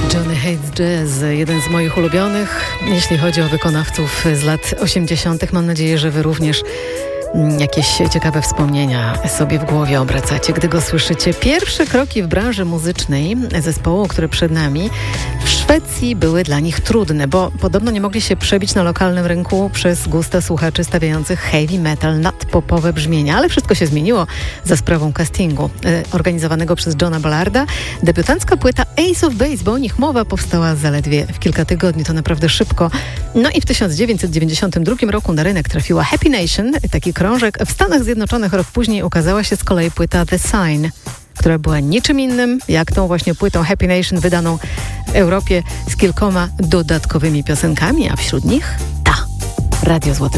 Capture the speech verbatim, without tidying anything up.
Johnny Hates Jazz, jeden z moich ulubionych, jeśli chodzi o wykonawców z lat osiemdziesiątych. Mam nadzieję, że wy również jakieś ciekawe wspomnienia sobie w głowie obracacie, gdy go słyszycie. Pierwsze kroki w branży muzycznej zespołu, który przed nami, w Szwecji były dla nich trudne, bo podobno nie mogli się przebić na lokalnym rynku przez gusta słuchaczy stawiających heavy metal nad popowe brzmienia, ale wszystko się zmieniło za sprawą castingu e, organizowanego przez Johna Ballarda. Debiutancka płyta Ace of Base, bo o nich mowa, powstała zaledwie w kilka tygodni, to naprawdę szybko. No i w tysiąc dziewięćset dziewięćdziesiątym drugim roku na rynek trafiła Happy Nation, taki krążek. W Stanach Zjednoczonych rok później ukazała się z kolei płyta The Sign, która była niczym innym jak tą właśnie płytą Happy Nation wydaną w Europie z kilkoma dodatkowymi piosenkami, a wśród nich ta, Radio Złoty